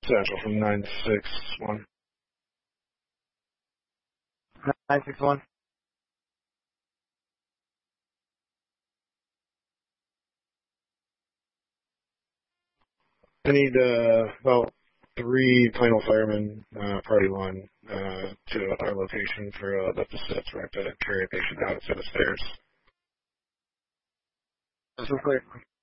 Central from 961. 961. I need about 3 Plano firemen, party 1, to our location for the facets. We're going to carry a patient out a set of stairs. So clear.